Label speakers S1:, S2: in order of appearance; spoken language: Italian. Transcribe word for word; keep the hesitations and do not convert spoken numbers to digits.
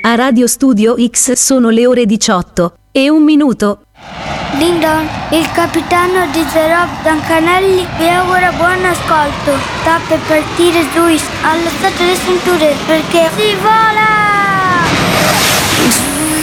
S1: A Radio Studio X sono le ore diciotto e un minuto.
S2: Ding dong, il capitano di The Rock Dancanelli vi augura buon ascolto. Sta per partire Luis, allacciate le cinture perché si vola!